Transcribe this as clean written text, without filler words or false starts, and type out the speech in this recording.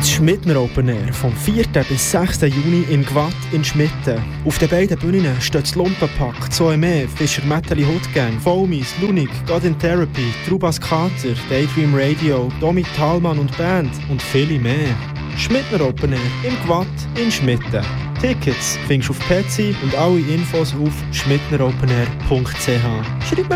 Das Schmidtner Open Air vom 4. bis 6. Juni in Gwatt in Schmitten. Auf den beiden Bühnen steht das Lumpenpack, Zoeme, Fischer Metalli Hoodgang, Foamies, Lunik, God in Therapy, Trubas Kater, Daydream Radio, Domi Thalmann und Band und viele mehr. Schmidtner Open Air in Gwatt in Schmitten. Tickets findest du auf Petsy und alle Infos auf schmidtneropenair.ch. Schreib